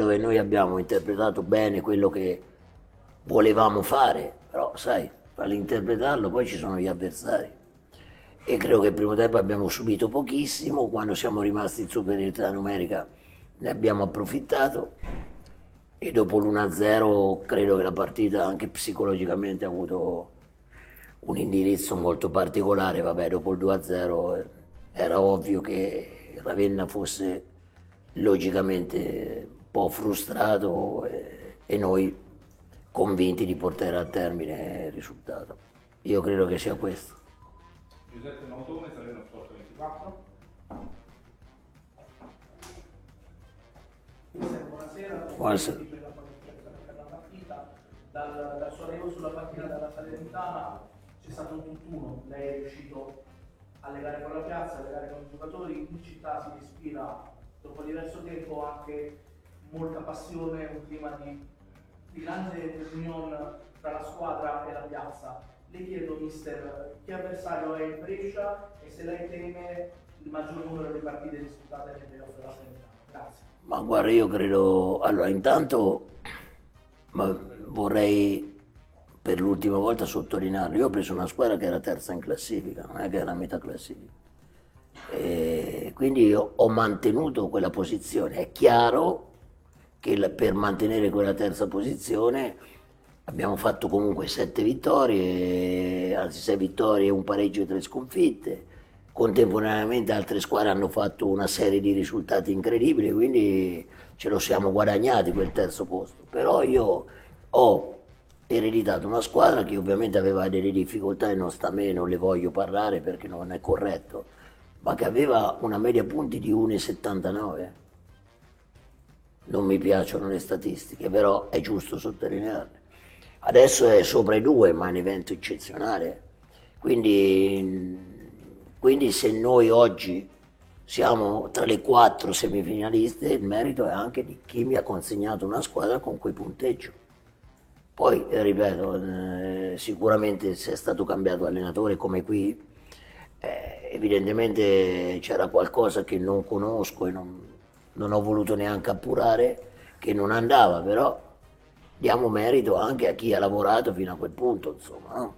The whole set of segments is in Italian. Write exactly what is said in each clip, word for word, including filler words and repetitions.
credo che noi abbiamo interpretato bene quello che volevamo fare, però sai, all'interpretarlo poi ci sono gli avversari. E credo che il primo tempo abbiamo subito pochissimo, quando siamo rimasti in superiorità numerica ne abbiamo approfittato e dopo l'uno a zero credo che la partita anche psicologicamente ha avuto un indirizzo molto particolare. Vabbè, dopo il due a zero era ovvio che Ravenna fosse logicamente un po' frustrato e, e noi convinti di portare a termine il risultato. Io credo che sia questo. Giuseppe Mautone, Salerno Sport ventiquattro. Buonasera, Buonasera. per la partita. Dal, dal suo arrivo sulla partita della Salernitana c'è stato un tutt'uno, lei è riuscito a legare con la piazza, a legare con i giocatori, in città si respira dopo diverso tempo anche molta passione, un clima di, di grande unione tra la squadra e la piazza. Le chiedo, mister, che avversario è il Brescia e se lei teme il maggior numero di partite disputate nei playoff della Salernitana. Grazie. Ma guarda, io credo... Allora, intanto ma vorrei per l'ultima volta sottolinearlo. Io ho preso una squadra che era terza in classifica, non è che era a metà classifica. E quindi io ho mantenuto quella posizione. È chiaro che la- per mantenere quella terza posizione abbiamo fatto comunque sette vittorie, anzi sei vittorie, un pareggio e tre sconfitte. Contemporaneamente altre squadre hanno fatto una serie di risultati incredibili, quindi ce lo siamo guadagnati quel terzo posto. Però io ho ereditato una squadra che ovviamente aveva delle difficoltà e non sta a me, non le voglio parlare perché non è corretto, ma che aveva una media punti di uno virgola settantanove. Non mi piacciono le statistiche, però è giusto sottolinearle. Adesso è sopra i due, ma è un evento eccezionale. Quindi, quindi se noi oggi siamo tra le quattro semifinaliste, il merito è anche di chi mi ha consegnato una squadra con quei punteggio. Poi, eh, ripeto, eh, sicuramente se è stato cambiato allenatore come qui, eh, evidentemente c'era qualcosa che non conosco e non, non ho voluto neanche appurare, che non andava, però diamo merito anche a chi ha lavorato fino a quel punto, insomma, no?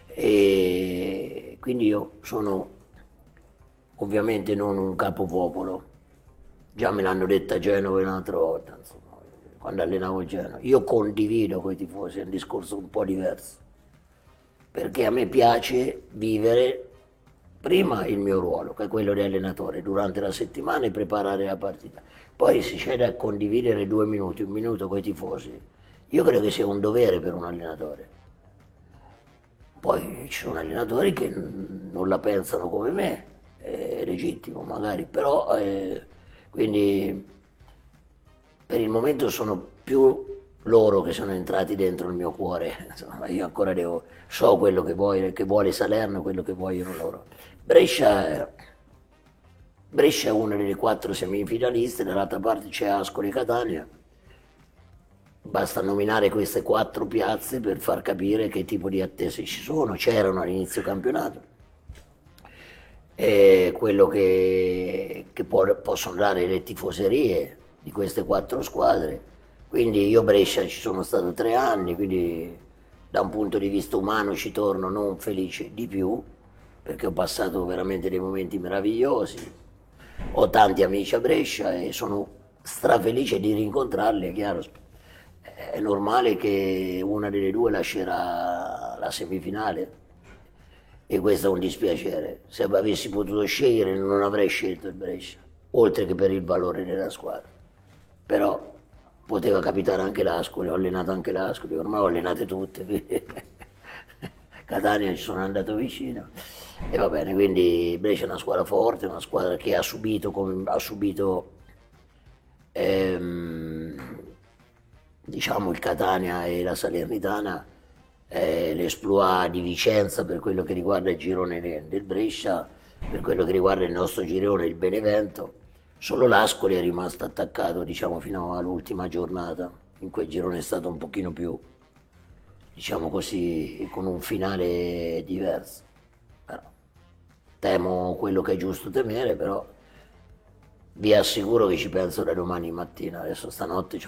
E quindi io sono ovviamente non un capopopolo, già me l'hanno detta a Genova un'altra volta, insomma, quando allenavo il Genova. Io condivido con i tifosi, è un discorso un po' diverso, perché a me piace vivere prima il mio ruolo, che è quello di allenatore, durante la settimana e preparare la partita. Poi si c'è da condividere due minuti, un minuto con i tifosi. Io credo che sia un dovere per un allenatore. Poi ci sono allenatori che n- non la pensano come me, è legittimo magari, però eh, quindi per il momento sono più loro che sono entrati dentro il mio cuore. Insomma, io ancora devo, so quello che vuole, che vuole Salerno, quello che vogliono loro. Brescia è, Brescia è una delle quattro semifinaliste, dall'altra parte c'è Ascoli e Catania. Basta nominare queste quattro piazze per far capire che tipo di attese ci sono, c'erano all'inizio campionato. E quello che, che può- possono dare le tifoserie di queste quattro squadre. Quindi io a Brescia ci sono stato tre anni, quindi da un punto di vista umano ci torno non felice di più, perché ho passato veramente dei momenti meravigliosi. Ho tanti amici a Brescia e sono strafelice di rincontrarli, è chiaro. È normale che una delle due lascerà la semifinale e questo è un dispiacere. Se avessi potuto scegliere non avrei scelto il Brescia, oltre che per il valore della squadra. Però poteva capitare anche l'Ascoli, ho allenato anche l'Ascoli, ormai ho allenate tutte, quindi Catania ci sono andato vicino. E va bene, quindi Brescia è una squadra forte, una squadra che ha subito, come, ha subito ehm, diciamo il Catania e la Salernitana, eh, l'esploit di Vicenza per quello che riguarda il girone de- del Brescia, per quello che riguarda il nostro girone, il Benevento. Solo l'Ascoli è rimasto attaccato, diciamo, fino all'ultima giornata. In quel girone è stato un pochino più, diciamo così, con un finale diverso. Però, temo quello che è giusto temere, però vi assicuro che ci penso da domani mattina. Adesso stanotte